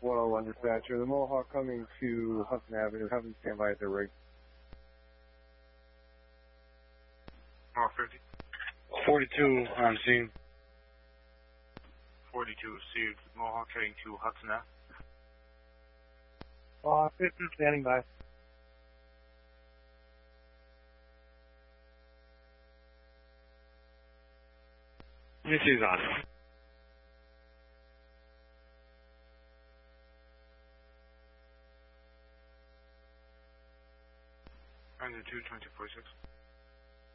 101 dispatcher. The Mohawk coming to Hudson Avenue. Have them stand by at their rig. 50. 42 on scene. 42 received. Mohawk heading to Hudson Ave. 50 standing by. This is on. Under 2, 2046.